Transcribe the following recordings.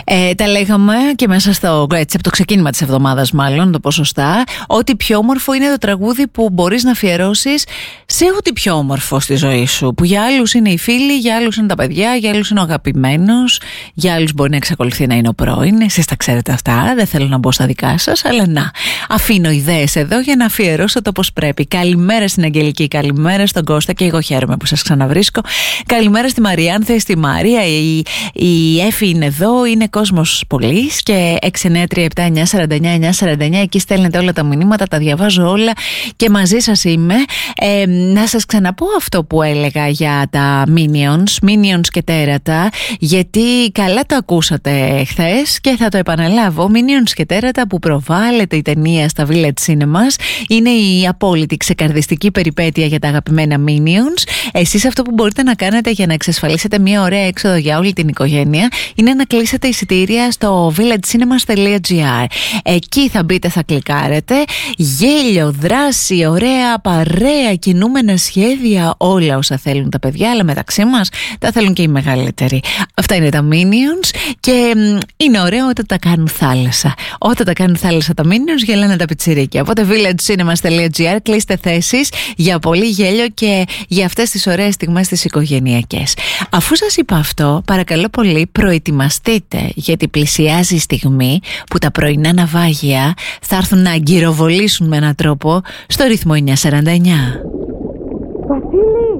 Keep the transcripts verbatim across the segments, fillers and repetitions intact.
Ε, τα λέγαμε και μέσα στο, έτσι, από το ξεκίνημα της εβδομάδας, μάλλον, το πω σωστά, ότι πιο όμορφο είναι το τραγούδι που μπορείς να αφιερώσεις σε ό,τι πιο όμορφο στη ζωή σου. Που για άλλους είναι οι φίλοι, για άλλους είναι τα παιδιά, για άλλους είναι ο αγαπημένος, για άλλους μπορεί να εξακολουθεί να είναι ο πρώην. Εσείς τα ξέρετε αυτά, δεν θέλω να μπω στα δικά σας, αλλά να, αφήνω ιδέες εδώ για να αφιερώσω το πώς πρέπει. Καλημέρα στην Αγγελική, καλημέρα στον Κώστα, και εγώ χαίρομαι που σας ξαναβρίσκω. Καλημέρα στη Μαριάνθη, στη Μαρία, η, η Έφη είναι εδώ, είναι κόσμος πολύς και έξι εννιά τρία επτά εννιά τέσσερα εννιά εννιά τέσσερα εννιά, εκεί στέλνετε όλα τα μηνύματα, τα διαβάζω όλα και μαζί σας είμαι. Ε, να σας ξαναπώ αυτό που έλεγα για τα Minions, Minions και τέρατα, γιατί καλά το ακούσατε χθες και θα το επαναλάβω. Minions και τέρατα που προβάλλεται η ταινία στα Village Cinemas είναι η απόλυτη ξεκαρδιστική περιπέτεια για τα αγαπημένα Minions. Εσείς αυτό που μπορείτε να κάνετε για να εξασφαλίσετε μια ωραία έξοδο για όλη την οικογένεια είναι να κλείσετε εισιτήρια στο villagecinemas.gr. Εκεί θα μπείτε, θα κλικάρετε. Γέλιο, δράση, ωραία παρέα, κινούμενα σχέδια, όλα όσα θέλουν τα παιδιά, αλλά μεταξύ μας τα θέλουν και οι μεγαλύτεροι. Αυτά είναι τα Minions και είναι ωραίο όταν τα κάνουν θάλασσα. Όταν τα κάνουν θάλασσα τα Minions, γελάνε τα πιτσιρίκια. Οπότε villagecinemas.gr, κλείστε θέσεις για πολύ γέλιο και για αυτές τις ωραίες στιγμές τις οικογενειακές. Αφού σας είπα αυτό, παρακαλώ πολύ, προετοιμαστείτε, γιατί πλησιάζει η στιγμή που τα πρωινά ναυάγια θα έρθουν να αγκυροβολήσουν με έναν τρόπο στο ρυθμό εννιά σαράντα εννιά. Βασίλη!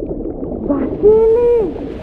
Βασίλη!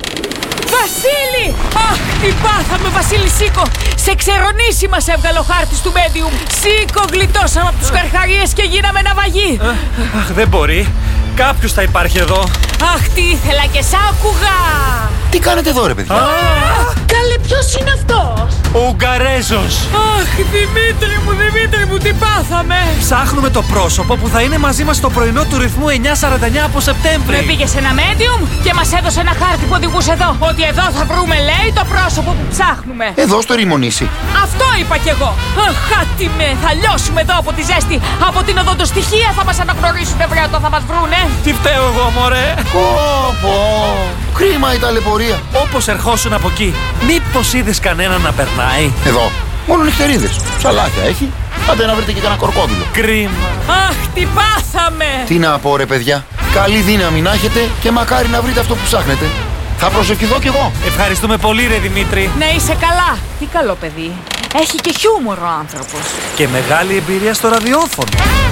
Βασίλη! Αχ, τι πάθαμε, Βασίλη, σήκω! Σε ξερονήσει μας έβγαλε ο χάρτης του Medium. Σήκω, γλιτώσαμε από τους καρχαρίες και γίναμε ναυαγοί. Αχ, δεν μπορεί. Κάποιος θα υπάρχει εδώ. Αχ, τι ήθελα και σ' άκουγα. Τι κάνετε εδώ, ρε παιδιά? Καλέ, ποιος είναι αυτός? Ο Ουγγαρέζος. Αχ, Δημήτρη μου, Δημήτρη μου, τι πάθαμε? Ψάχνουμε το πρόσωπο που θα είναι μαζί μας στο πρωινό του ρυθμού εννιά σαράντα εννιά από Σεπτέμβρη. Με πήγε σε ένα Medium και μας έδωσε ένα χάρτη που οδηγούσε εδώ. Ότι εδώ θα βρούμε, λέει, το πρόσωπο που ψάχνουμε. Εδώ στο Ρημονήσι. Αυτό είπα κι εγώ. Αχ, άτιμε, θα λιώσουμε εδώ από τη ζέστη. Από την οδοντοστοιχεία θα μας αναγνωρίσουν, βρε, όταν θα μας βρούνε. Τι φταίω εγώ, μωρέ? Πω, πω. Κρίμα η ταλαιπωρία. Όπως ερχόσουν από εκεί, μήπως είδες κανένα να περνάει? Εδώ, μόνο νυχτερίδες. Ψαλάκια έχει. Άντε να βρείτε και κανένα κορκόδιλο. Κρίμα. Αχ, τι πάθαμε. Τι να πω, ρε παιδιά. Καλή δύναμη να έχετε και μακάρι να βρείτε αυτό που ψάχνετε. Θα προσευχηθώ κι εγώ. Ευχαριστούμε πολύ, ρε Δημήτρη. Να είσαι καλά. Τι καλό παιδί. Έχει και χιούμορ ο άνθρωπος. Και μεγάλη εμπειρία στο ραδιόφωνο.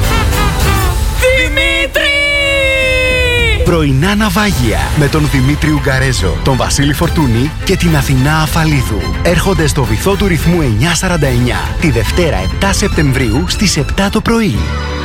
Δημήτρη! Πρωινά ναυάγια με τον Δημήτρη Ουγγαρέζο, τον Βασίλη Φορτούνη και την Αθηνά Αφαλίδου. Έρχονται στο βυθό του ρυθμού εννιά σαράντα εννιά τη Δευτέρα επτά Σεπτεμβρίου στις επτά το πρωί.